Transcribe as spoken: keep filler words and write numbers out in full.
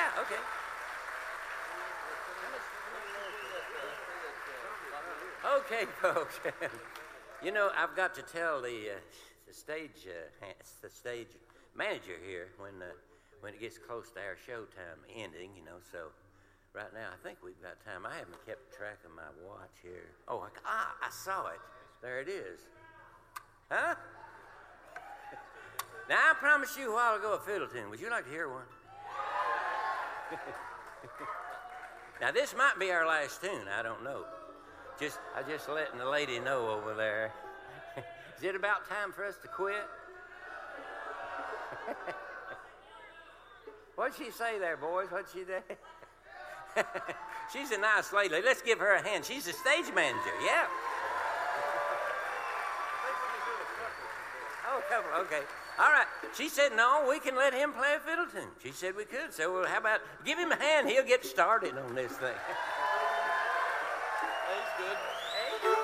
Yeah, okay. Okay, folks. You know, I've got to tell the, uh, the stage uh, the stage manager here when uh, when it gets close to our showtime ending. You know, so right now I think we've got time. I haven't kept track of my watch here. Oh, I, ah, I saw it. There it is. Huh? Now I promised you a while ago a fiddle tune. Would you like to hear one? Now this might be our last tune. I don't know. Just, I just letting the lady know over there. Is it about time for us to quit? What'd she say there, boys? What'd she say? She's a nice lady. Let's give her a hand. She's the stage manager. Yeah. Oh, couple. Okay. All right. She said, no, we can let him play a fiddle tune. She said we could. So well, how about give him a hand? He'll get started on this thing. He's good.